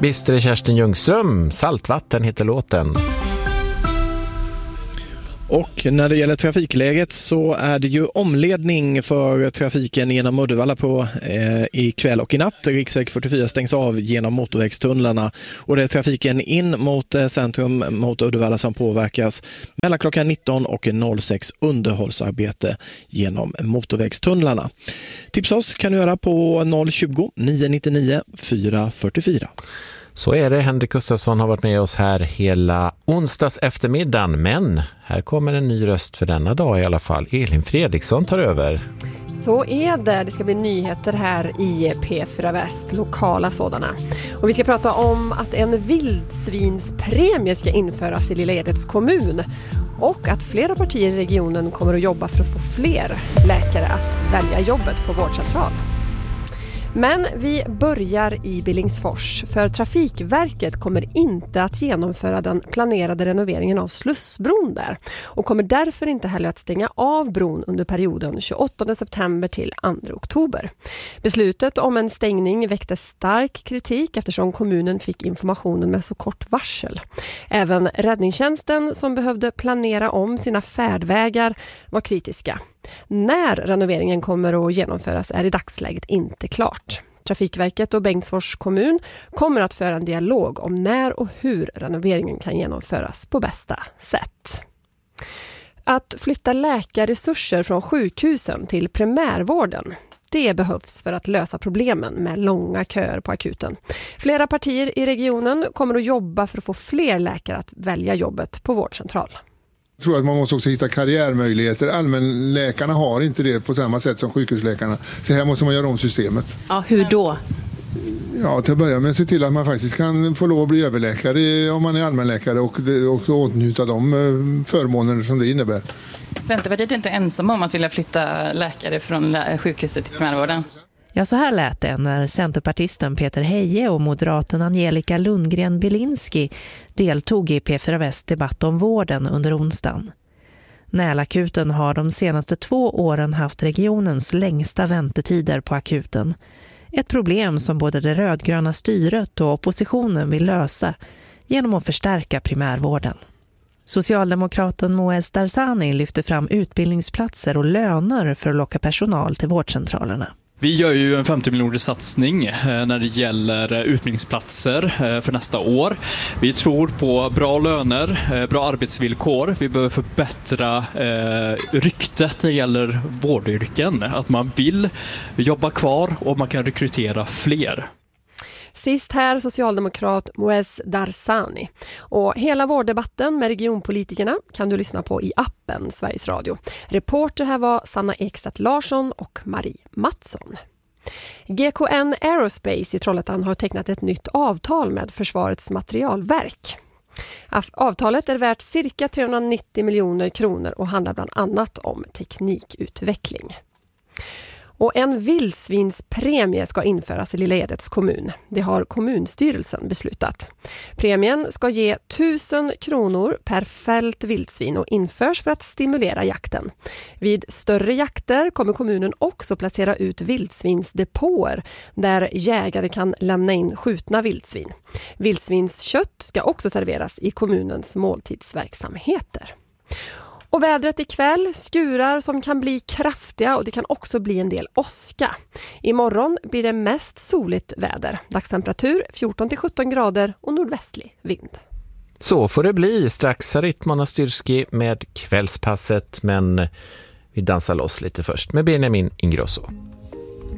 Visst är det Kerstin Ljungström, Saltvatten heter låten. Och när det gäller trafikläget så är det ju omledning för trafiken genom Uddevalla i kväll och i natt. Riksväg 44 stängs av genom motorvägstunnlarna och det är trafiken in mot centrum mot Uddevalla som påverkas mellan klockan 19 och 06 underhållsarbete genom motorvägstunnlarna. Tipsa oss kan du göra på 020 999 444. Så är det, Henrik Gustafsson har varit med oss här hela onsdags eftermiddagen, men här kommer en ny röst för denna dag i alla fall. Elin Fredriksson tar över. Så är det. Det ska bli nyheter här i P4 Väst, lokala sådana. Och vi ska prata om att en vildsvinspremie ska införas i Lilla Edets kommun och att flera partier i regionen kommer att jobba för att få fler läkare att välja jobbet på vårdcentral. Men vi börjar i Billingsfors, för Trafikverket kommer inte att genomföra den planerade renoveringen av Slussbron där och kommer därför inte heller att stänga av bron under perioden 28 september till 2 oktober. Beslutet om en stängning väckte stark kritik eftersom kommunen fick informationen med så kort varsel. Även räddningstjänsten som behövde planera om sina färdvägar var kritiska. När renoveringen kommer att genomföras är i dagsläget inte klart. Trafikverket och Bengtsfors kommun kommer att föra en dialog om när och hur renoveringen kan genomföras på bästa sätt. Att flytta läkarresurser från sjukhusen till primärvården, det behövs för att lösa problemen med långa köer på akuten. Flera partier i regionen kommer att jobba för att få fler läkare att välja jobbet på vårdcentral. Jag tror att man måste också hitta karriärmöjligheter. Allmänläkarna har inte det på samma sätt som sjukhusläkarna. Så här måste man göra om systemet. Ja, hur då? Ja, till att börja med se till att man faktiskt kan få lov att bli överläkare om man är allmänläkare och åtnjuta de förmåner som det innebär. Centerpartiet är inte ensam om att vilja flytta läkare från sjukhuset till primärvården. Ja, så här lät det när centerpartisten Peter Heje och moderaten Angelica Lundgren-Bilinski deltog i P4 Väst debatt om vården under onsdagen. Nälakuten har de senaste 2 åren haft regionens längsta väntetider på akuten. Ett problem som både det rödgröna styret och oppositionen vill lösa genom att förstärka primärvården. Socialdemokraten Moez Darsani lyfter fram utbildningsplatser och löner för att locka personal till vårdcentralerna. Vi gör ju en 50 miljoner satsning när det gäller utbildningsplatser för nästa år. Vi tror på bra löner, bra arbetsvillkor. Vi behöver förbättra ryktet när det gäller vårdyrken. Att man vill jobba kvar och man kan rekrytera fler. Sist här socialdemokrat Moez Darsani. Och hela vårddebatten med regionpolitikerna kan du lyssna på i appen Sveriges Radio. Reporter här var Sanna Ekstedt Larsson och Marie Mattsson. GKN Aerospace i Trollhättan har tecknat ett nytt avtal med Försvarets materialverk. Avtalet är värt cirka 390 miljoner kronor och handlar bland annat om teknikutveckling. Och en vildsvinspremie ska införas i Lilla Edets kommun. Det har kommunstyrelsen beslutat. Premien ska ge 1000 kronor per fält vildsvin och införs för att stimulera jakten. Vid större jakter kommer kommunen också placera ut vildsvinsdepåer där jägare kan lämna in skjutna vildsvin. Vildsvinskött ska också serveras i kommunens måltidsverksamheter. Och vädret ikväll, skurar som kan bli kraftiga och det kan också bli en del åska. Imorgon blir det mest soligt väder. Dagstemperatur 14-17 grader och nordvästlig vind. Så får det bli. Strax Sarit Monastyrski med kvällspasset, men vi dansar loss lite först med Benjamin Ingrosso.